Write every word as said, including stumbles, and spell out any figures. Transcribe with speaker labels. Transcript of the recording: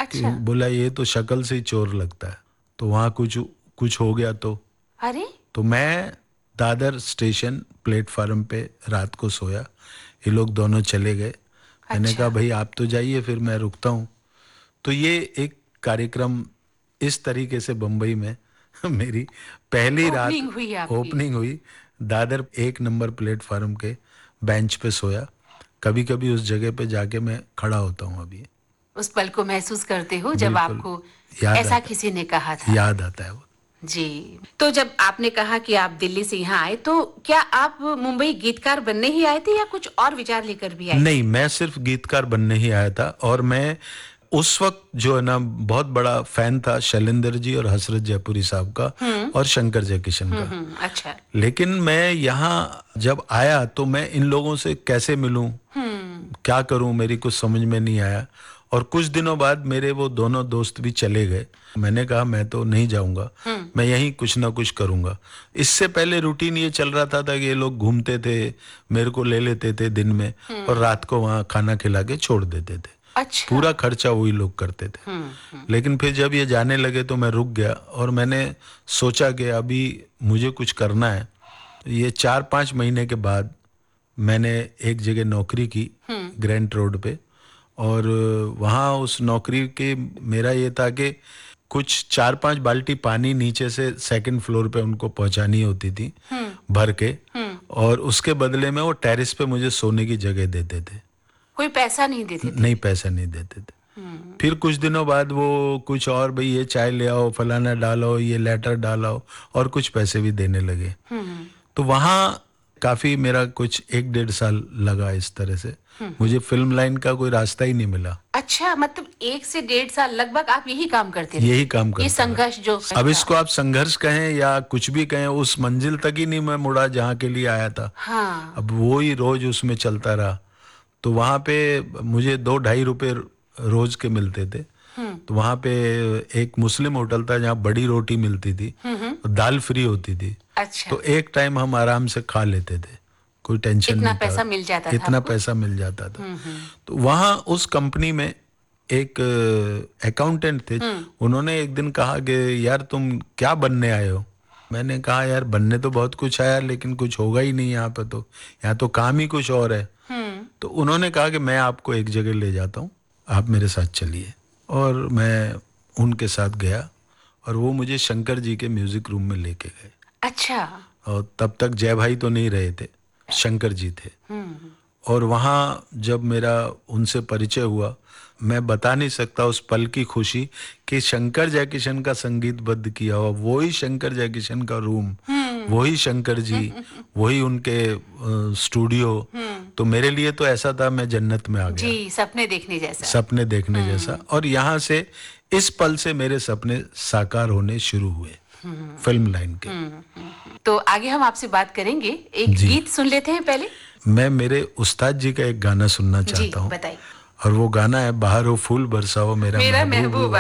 Speaker 1: कि बोला ये तो शक्ल से ही चोर लगता है, तो वहाँ कुछ कुछ हो गया तो
Speaker 2: अरे
Speaker 1: तो मैं दादर स्टेशन प्लेटफार्म पे रात को सोया, ये लोग दोनों चले गए। मैंने
Speaker 2: अच्छा।
Speaker 1: कहा भाई आप तो जाइए, फिर मैं रुकता हूँ। तो ये एक कार्यक्रम इस तरीके से बम्बई में मेरी पहली रात
Speaker 2: ओपनिंग हुई आपकी।
Speaker 1: ओपनिंग हुई। दादर एक नंबर प्लेटफार्म के बेंच पे सोया। कभी कभी उस जगह पे जाके मैं खड़ा होता हूँ अभी।
Speaker 2: उस पल को महसूस करते हो जब
Speaker 1: बिल्कुल
Speaker 2: आपको
Speaker 1: याद
Speaker 2: ऐसा
Speaker 1: आता
Speaker 2: किसी ने कहा
Speaker 1: है,
Speaker 2: था।
Speaker 1: याद आता है वो।
Speaker 2: जी, तो जब आपने कहा कि आप दिल्ली से यहाँ आए, तो क्या आप मुंबई गीतकार बनने ही आए थे या कुछ और विचार लेकर भी आए
Speaker 1: नहीं,
Speaker 2: थे?
Speaker 1: मैं सिर्फ गीतकार बनने ही आया था। और मैं उस वक्त जो है ना बहुत बड़ा फैन था शैलेंद्र जी और हसरत जयपुरी साहब का
Speaker 2: हुँ।
Speaker 1: और शंकर जयकिशन
Speaker 2: हुँ,
Speaker 1: का।
Speaker 2: हुँ, अच्छा।
Speaker 1: लेकिन मैं यहाँ जब आया तो मैं इन लोगों से कैसे मिलूं,
Speaker 2: हुँ।
Speaker 1: क्या करूं, मेरी कुछ समझ में नहीं आया। और कुछ दिनों बाद मेरे वो दोनों दोस्त भी चले गए। मैंने कहा मैं तो नहीं जाऊंगा,
Speaker 2: हुँ।
Speaker 1: मैं यहीं कुछ ना कुछ करूंगा। इससे पहले रूटीन ये चल रहा था, था कि ये लोग घूमते थे, मेरे को ले लेते थे दिन में और
Speaker 2: हुँ।
Speaker 1: रात को वहाँ खाना खिला के छोड़ देते थे।
Speaker 2: अच्छा।
Speaker 1: पूरा खर्चा वही लोग करते थे।
Speaker 2: हुँ, हुँ।
Speaker 1: लेकिन फिर जब ये जाने लगे तो मैं रुक गया और मैंने सोचा कि अभी मुझे कुछ करना है। ये चार पाँच महीने के बाद मैंने एक जगह नौकरी की
Speaker 2: हुँ।
Speaker 1: ग्रैंड रोड पे। और वहाँ उस नौकरी के मेरा ये था कि कुछ चार पांच बाल्टी पानी नीचे से सेकंड फ्लोर पे उनको पहुंचानी होती थी
Speaker 2: हुँ।
Speaker 1: भर के।
Speaker 2: हुँ।
Speaker 1: और उसके बदले में वो टेरेस पे मुझे सोने की जगह देते थे।
Speaker 2: कोई पैसा नहीं देते थे?
Speaker 1: नहीं, पैसा नहीं देते थे।
Speaker 2: हुँ।
Speaker 1: फिर कुछ दिनों बाद वो कुछ और, भाई ये चाय ले आओ, फलाना डालो, ये लेटर डालो, और कुछ पैसे भी देने लगे।
Speaker 2: हुँ।
Speaker 1: तो वहाँ काफी मेरा कुछ एक डेढ़ साल लगा इस तरह से।
Speaker 2: हुँ, हुँ।
Speaker 1: मुझे फिल्म लाइन का कोई रास्ता ही नहीं मिला।
Speaker 2: अच्छा, मतलब एक से डेढ़ साल लगभग आप यही काम करते रहे?
Speaker 1: यही काम
Speaker 2: ये
Speaker 1: करता रहा।
Speaker 2: संघर्ष जो
Speaker 1: अब
Speaker 2: था।
Speaker 1: इसको आप संघर्ष कहें या कुछ भी कहें, उस मंजिल तक ही नहीं मैं मुड़ा जहाँ के लिए आया था।
Speaker 2: हाँ।
Speaker 1: अब वो ही रोज उसमें चलता रहा। तो वहाँ पे मुझे दो ढाई रुपए रोज के मिलते थे।
Speaker 2: हुँ।
Speaker 1: तो वहाँ पे एक मुस्लिम होटल था जहाँ बड़ी रोटी मिलती थी,
Speaker 2: हुँ, हुँ।
Speaker 1: दाल फ्री होती थी।
Speaker 2: अच्छा।
Speaker 1: तो एक टाइम हम आराम से खा लेते थे, कोई टेंशन
Speaker 2: इतना
Speaker 1: नहीं था।
Speaker 2: पैसा मिल जाता था
Speaker 1: इतना
Speaker 2: आपको?
Speaker 1: पैसा मिल जाता था।
Speaker 2: हुँ, हुँ।
Speaker 1: तो वहाँ उस कंपनी में एक अकाउंटेंट थे।
Speaker 2: हुँ।
Speaker 1: उन्होंने एक दिन कहा कि यार तुम क्या बनने आए हो। मैंने कहा यार बनने तो बहुत कुछ आया, लेकिन कुछ होगा ही नहीं यहाँ पे, तो यहाँ तो काम ही कुछ और है।
Speaker 2: हुँ।
Speaker 1: तो उन्होंने कहा कि मैं आपको एक जगह ले जाता हूँ, आप मेरे साथ चलिए। और मैं उनके साथ गया और वो मुझे शंकर जी के म्यूजिक रूम में लेके गए।
Speaker 2: अच्छा।
Speaker 1: और तब तक जय भाई तो नहीं रहे थे, शंकर जी थे।
Speaker 2: हुँ।
Speaker 1: और वहाँ जब मेरा उनसे परिचय हुआ, मैं बता नहीं सकता उस पल की खुशी कि शंकर जयकिशन का संगीतबद्ध किया हुआ वही शंकर जयकिशन का रूम,
Speaker 2: हुँ।
Speaker 1: वही शंकर जी, वही उनके अ, स्टूडियो।
Speaker 2: हुँ।
Speaker 1: तो मेरे लिए तो ऐसा था मैं जन्नत में आ गया,
Speaker 2: जी, सपने देखने जैसा।
Speaker 1: सपने देखने जैसा।
Speaker 2: हुँ।
Speaker 1: और यहाँ से इस पल से मेरे सपने साकार होने शुरू हुए
Speaker 2: हुँ।
Speaker 1: फिल्म लाइन के।
Speaker 2: हुँ, हुँ। तो आगे हम आपसे बात करेंगे। एक
Speaker 1: जी,
Speaker 2: गीत सुन लेते हैं पहले?
Speaker 1: मैं मेरे उस्ताद जी का एक गाना सुनना
Speaker 2: जी,
Speaker 1: चाहता हूँ।
Speaker 2: बताइए।
Speaker 1: और वो गाना है बाहर हो फूल बरसाओ मेरा
Speaker 2: मेरा
Speaker 1: महबूब
Speaker 2: महबूबा।